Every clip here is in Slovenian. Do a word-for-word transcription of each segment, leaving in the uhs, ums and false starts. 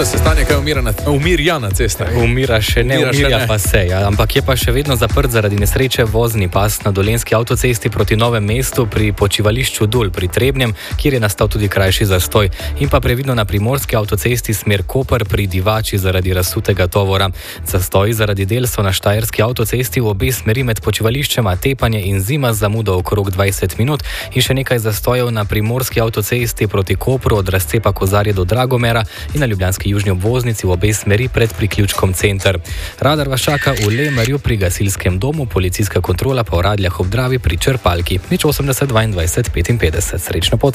Šta se stanje, kaj umira, na, umirja na cestah? Umira še ne, umira, umirja še ne. Pa se, ja. Ampak je pa še vedno zaprt zaradi nesreče vozni pas na Dolenjski avtocesti proti Novem mestu pri počivališču Dul pri Trebnjem, kjer je nastal tudi krajši zastoj. In pa previdno na Primorski avtocesti smer Koper pri Divači zaradi razsutega tovora. Zastoji zaradi del so na Štajerski avtocesti v obe smeri med počivališčema Tepanje in Zima z zamudo okrog dvajset minut in še nekaj zastojev na Primorski avtocesti proti Kopru od razcepa Kozarje do Dragomera in na ljubljanski južni obvoznici v obe smeri pred priključkom Center. Radar vas čaka v Lemerju pri gasilskem domu, policijska kontrola pa v Radljah ob Dravi pri črpalki. Nič osemdeset dvaindvajset petinpetdeset. Srečno pot.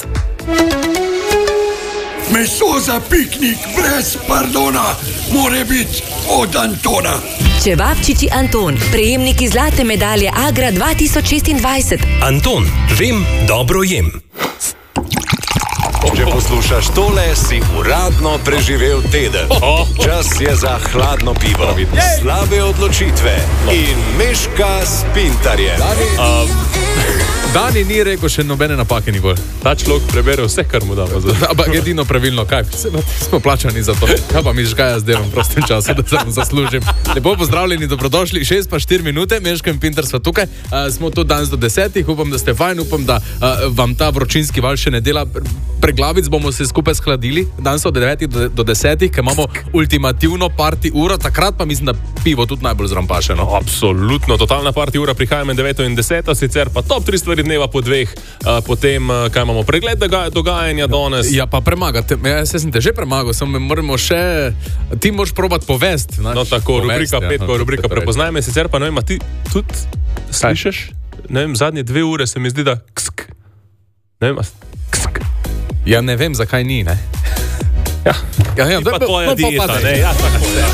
Meso za piknik brez pardona mora biti od Antona. Čevapčiči Anton, prejemniki zlate medalje Agra dva tisoč šestindvajset. Anton, vem, dobro jem. Če poslušaš tole, si uradno preživel teden. Čas je za hladno pivo, slabe odločitve in Meška s Pintarjem. Dani ni rekel še nobene napake nikoli. Ta človek prebere vse, kar mu damo. Ampak edino pravilno, kaj? Smo plačani za to. Kaj pa misliš, kaj jaz delam v prostem času, da se mu zaslužim? Lepo pozdravljeni, dobrodošli. Šest pa štiri minute, Meška in Pintar sva tukaj. Uh, smo tu danes do desetih, upam, da ste fajn, upam, da uh, vam ta vročinski val še ne dela. Preglavic bomo se skupaj skladili. Danes od devetih do, do desetih, ker imamo ultimativno party uro. Takrat pa mislim, da pivo tudi najbolj zrampaše. No? Absolutno, totalna party ura prihaja med deveto in deseto, sicer pa top tri stvari dneva po dveh, uh, potem, uh, kaj imamo, pregled dogajanja danes. Ja, pa premagate. Ja, jaz sem te že premagal, samo moramo še, ti moraš probati povest. No tako, povest, rubrika ja, petka, no, rubrika prepoznaj me, sicer pa ne vem, a ti tudi slišeš? Ne vem, zadnje dve ure se mi zdi, da ksk. Ne vem, ksk. Ja, ne vem, zakaj ni, ne? Ja, ja, ja, pa tvoja dieta, ne? Ja, tako, ja.